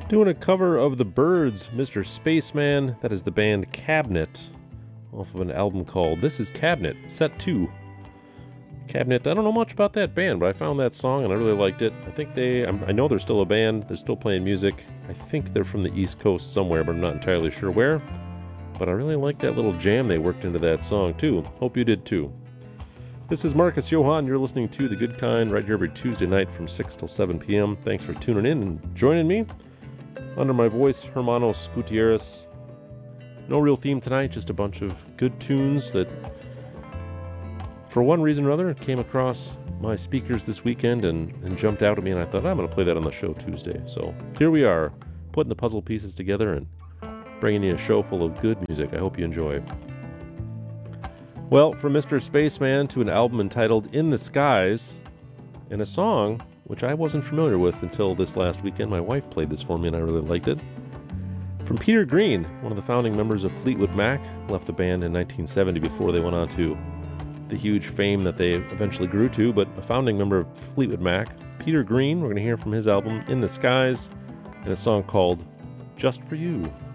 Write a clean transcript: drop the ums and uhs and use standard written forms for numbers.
Doing a cover of The Byrds, Mr. Spaceman. That is the band Cabinet, off of an album called This Is Cabinet, Set 2. Cabinet, I don't know much about that band, but I found that song and I really liked it. I know they're still a band, they're still playing music. I think they're from the East Coast somewhere, but I'm not entirely sure where. But I really like that little jam they worked into that song too. Hope you did too. This is Marcus Johann. You're listening to The Good Kind right here every Tuesday night from 6 till 7 p.m. Thanks for tuning in and joining me. Under my voice, Hermanos Gutierrez. No real theme tonight, just a bunch of good tunes that, for one reason or other, came across my speakers this weekend and jumped out at me, and I thought, I'm going to play that on the show Tuesday. So here we are, putting the puzzle pieces together and bringing you a show full of good music. I hope you enjoy. Well, from Mr. Spaceman to an album entitled In the Skies, and a song which I wasn't familiar with until this last weekend. My wife played this for me and I really liked it. From Peter Green, one of the founding members of Fleetwood Mac, left the band in 1970 before they went on to the huge fame that they eventually grew to, but a founding member of Fleetwood Mac, Peter Green. We're going to hear from his album In the Skies and a song called Just For You.